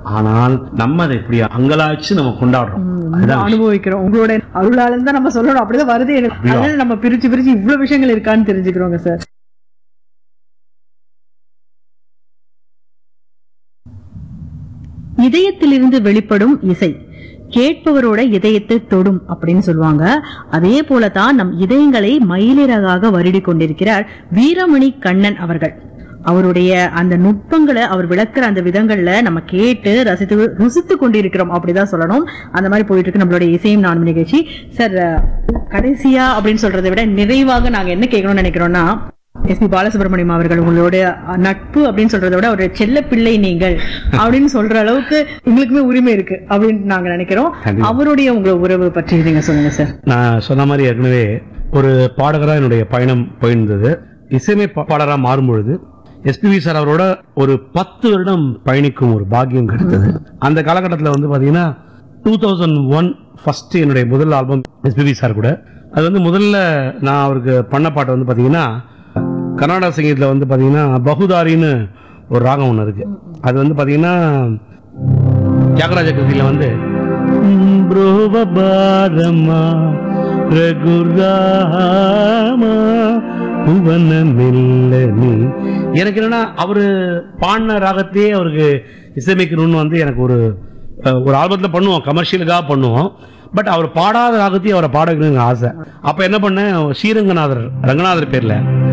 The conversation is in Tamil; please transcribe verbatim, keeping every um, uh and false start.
ஆனால் நம்ம அதை இப்படி அங்கலாச்சு நம்ம கொண்டாடுறோம், அனுபவிக்கிறோம். உங்களோட அருளால தான் நம்ம சொல்லணும், அப்படிதான் வருது எனக்கு. அதனால நம்ம பிரிச்சு பிரிச்சு இவ்வளவு விஷயங்கள் இருக்கான்னு தெரிஞ்சுக்கிறோங்க சார். இதயத்திலிருந்து வெளிப்படும் இசை கேட்பவரோட இதயத்தை தொடும் அப்படின்னு சொல்லுவாங்க. அதே போலதான் நம் இதயங்களை மயிலிறகாக வருடி கொண்டிருக்கிறார் வீரமணி கண்ணன் அவர்கள். அவருடைய அந்த நுட்பங்களை அவர் விளக்குற அந்த விதங்கள்ல நம்ம கேட்டு ரசித்து ருசித்து கொண்டிருக்கிறோம் அப்படிதான் சொல்லணும். அந்த மாதிரி போயிட்டு இருக்கு நம்மளுடைய இசையும் நானும் நிகழ்ச்சி. சார், கடைசியா அப்படின்னு சொல்றதை விட நிறைவாக நாங்க என்ன கேட்கணும்னு நினைக்கிறோம்னா, எஸ் பி பாலசுப்ரமணியம் அவர்கள் உங்களோட நட்பு அப்படின்னு சொல்றதை விட ஒரு செல்ல பிள்ளை நீங்கள் அப்படின்னு சொல்ற அளவுக்கு எங்களுக்குமே உரிமை இருக்கு அப்படின்னு நாங்க நினைக்கிறோம். அவருடைய உங்களோட உறவு பற்றி நீங்க சொல்லுங்க சார். நான் சொன்ன மாதிரி ஏற்கனவே ஒரு பாடகரா என்னுடைய பயணம் போயிருந்தது. இசைமை பாடகரா மாறும் பொழுது எஸ்பிபி சார் அவரோட ஒரு பத்து வருடம் பயணிக்கும் ஒரு பாக்கியம் கிடைத்தது. அந்த காலகட்டத்தில் வந்து பாத்தீங்கன்னா டூ தௌசண்ட் ஒன் ஃபர்ஸ்ட் என்னுடைய முதல் ஆல்பம் எஸ்பிபி சார் கூட. அது வந்து முதல்ல நான் அவருக்கு பண்ண பாட்டு வந்து பாத்தீங்கன்னா கர்நாடக சங்கீதத்தில் வந்து பாத்தீங்கன்னா பகுதாரின்னு ஒரு ராகம் ஒன்று இருக்கு. அது வந்து பாத்தீங்கன்னா தியாகராஜ கிருதியில வந்து எனக்கு என்னன்னா அவரு பாடின ராகத்தையே அவருக்கு இசையமைக்கணும்னு வந்து எனக்கு ஒரு ஒரு ஆல்பத்துல பண்ணுவோம், கமர்ஷியலுக்காக பண்ணுவோம். பட் அவர் பாடாத ராகத்தையும் அவரை பாட வைக்கணும்னு ஆசை. அப்ப என்ன பண்ணேன், ஸ்ரீரங்கநாதர் ரங்கநாதர் பேர்ல